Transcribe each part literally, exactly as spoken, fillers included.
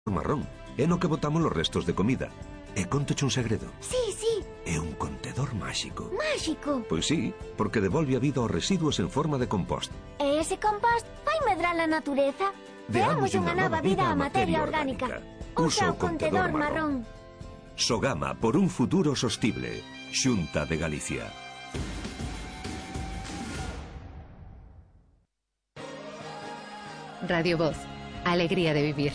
marrón. É no que botamos os restos de comida. E contoche un segredo. Sí, sí. É un contedor máxico. Máxico? Pois sí, porque devolve a vida aos residuos en forma de compost. E ese compost vai medrar a natureza? Deamos unha nova vida á materia orgánica. Usa o contedor marrón. Sogama por un futuro sostible. Xunta de Galicia. Radio Voz. Alegría de vivir.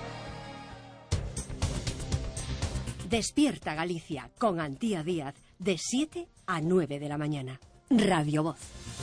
Despierta Galicia con Antía Díaz de siete a nueve de la mañana. Radio Voz.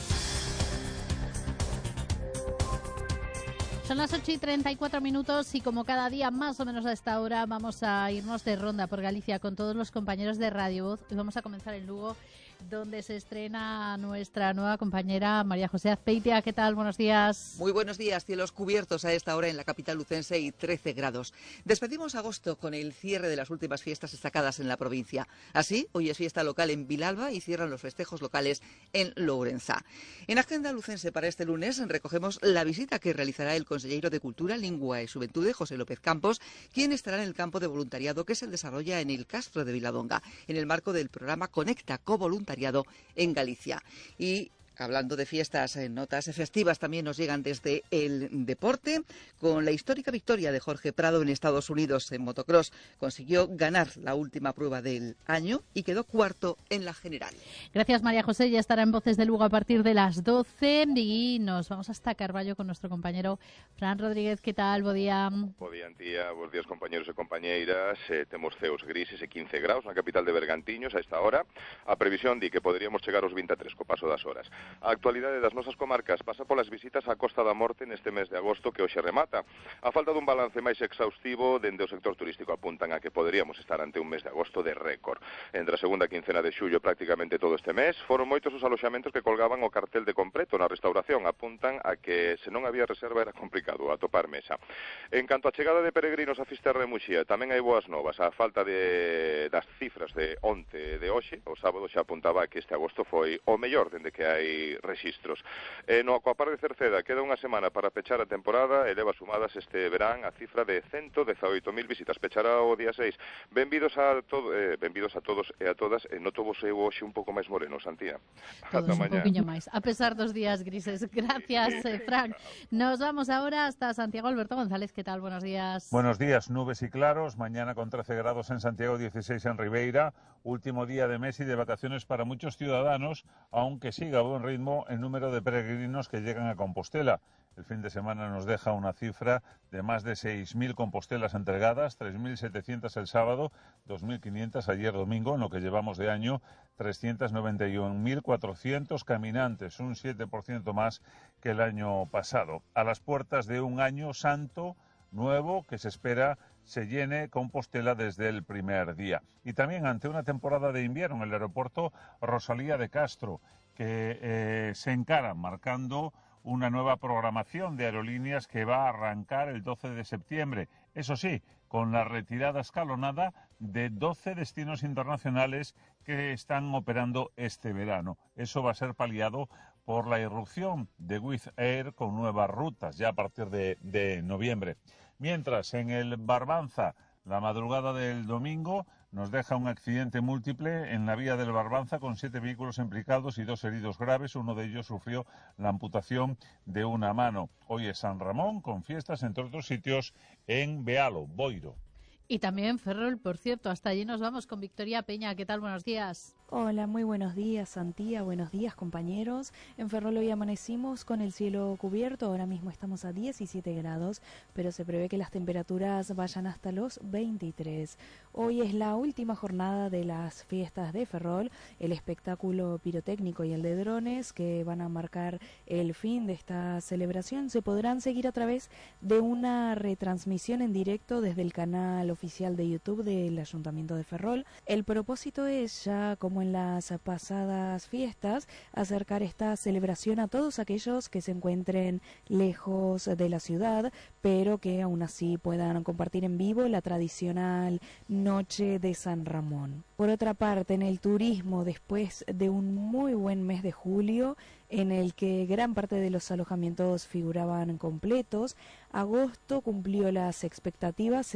Son las ocho y treinta y cuatro minutos y como cada día más o menos a esta hora vamos a irnos de ronda por Galicia con todos los compañeros de Radio Voz y vamos a comenzar en Lugo, donde se estrena nuestra nueva compañera María José Azpeitia. ¿Qué tal? Buenos días. Muy buenos días. Cielos cubiertos a esta hora en la capital lucense y trece grados. Despedimos agosto con el cierre de las últimas fiestas destacadas en la provincia. Así, hoy es fiesta local en Vilalba y cierran los festejos locales en Lourenza. En agenda lucense para este lunes recogemos la visita que realizará el consellero de Cultura, Lingua e Xuventude, José López Campos, quien estará en el campo de voluntariado que se desarrolla en el Castro de Viladonga, en el marco del programa Conecta Covoluntariado en Galicia. Y hablando de fiestas, en notas festivas también nos llegan desde el deporte, con la histórica victoria de Jorge Prado en Estados Unidos en motocross. Consiguió ganar la última prueba del año y quedó cuarto en la general. Gracias, María José. Ya estará en Voces de Lugo a partir de las doce y nos vamos hasta Carballo con nuestro compañero Fran Rodríguez. ¿Qué tal? Bo día. Bo día, Antía. Bos días, compañeros e compañeiras. Eh, temos ceos grises e quince graus na capital de Bergantiños a esta hora. A previsión di que poderíamos chegar aos vinte e tres co paso das horas. A actualidade das nosas comarcas pasa polas visitas á Costa da Morte neste mes de agosto que hoxe remata. A falta dun balance máis exhaustivo dende o sector turístico apuntan a que poderíamos estar ante un mes de agosto de récord. Entre a segunda quincena de xullo prácticamente todo este mes foron moitos os aloxamentos que colgaban o cartel de completo na restauración. Apuntan a que se non había reserva era complicado atopar mesa. En canto á chegada de peregrinos a Fisterra de Muxía, tamén hai boas novas. A falta de, das cifras de onte de hoxe, o sábado xa apuntaba que este agosto foi o mellor dende que hai rexistros. Eh, no Aquapar de Cerceda queda unha semana para pechar a temporada e leva sumadas este verán a cifra de ciento dezaoito mil visitas. Pechará o día seis. Benvidos a, todo, eh, benvidos a todos e a todas. E noto vos eu hoxe un pouco máis moreno, Santía. Todos un poquinho máis, a pesar dos días grises. Gracias, eh, Frank. Nos vamos ahora hasta Santiago. Alberto González, ¿qué tal? Buenos días. Buenos días, nubes y claros. Mañana con trece grados en Santiago, dieciséis en Ribeira. Último día de mes y de vacaciones para muchos ciudadanos, aunque siga a buen ritmo el número de peregrinos que llegan a Compostela. El fin de semana nos deja una cifra de más de seis mil compostelas entregadas, tres mil setecientas el sábado, dos mil quinientas ayer domingo, en lo que llevamos de año, trescientos noventa y un mil cuatrocientos caminantes, un siete por ciento más que el año pasado. A las puertas de un año santo nuevo que se espera se llene Compostela desde el primer día. Y también ante una temporada de invierno en el aeropuerto Rosalía de Castro, que eh, se encara marcando una nueva programación de aerolíneas que va a arrancar el doce de septiembre. Eso sí, con la retirada escalonada de doce destinos internacionales que están operando este verano. Eso va a ser paliado por la irrupción de Wizz Air con nuevas rutas ya a partir de, de noviembre. Mientras, en el Barbanza, la madrugada del domingo nos deja un accidente múltiple en la vía del Barbanza con siete vehículos implicados y dos heridos graves. Uno de ellos sufrió la amputación de una mano. Hoy es San Ramón, con fiestas, entre otros sitios, en Bealo, Boiro. Y también en Ferrol, por cierto. Hasta allí nos vamos con Victoria Peña. ¿Qué tal? Buenos días. Hola, muy buenos días, Santía. Buenos días, compañeros. En Ferrol hoy amanecimos con el cielo cubierto. Ahora mismo estamos a diecisiete grados, pero se prevé que las temperaturas vayan hasta los veintitrés. Hoy es la última jornada de las fiestas de Ferrol, el espectáculo pirotécnico y el de drones que van a marcar el fin de esta celebración. Se podrán seguir a través de una retransmisión en directo desde el canal oficial de YouTube del Ayuntamiento de Ferrol. El propósito es, ya como en las pasadas fiestas, acercar esta celebración a todos aquellos que se encuentren lejos de la ciudad, pero que aún así puedan compartir en vivo la tradicional Noche de San Ramón. Por otra parte, en el turismo, después de un muy buen mes de julio, en el que gran parte de los alojamientos figuraban completos, agosto cumplió las expectativas